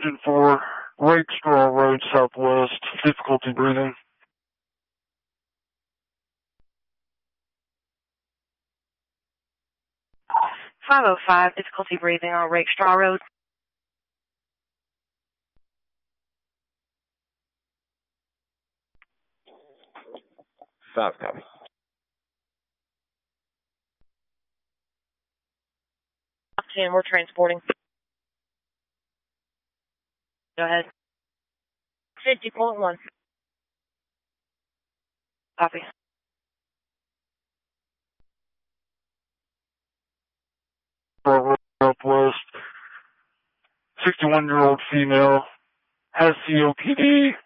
for Rakestraw Road Southwest, difficulty breathing. 505, difficulty breathing on Rakestraw Road. Five copy. Ten, we're transporting. Go ahead. 50.1. Copy. Southwest, 61-year-old female, has COPD,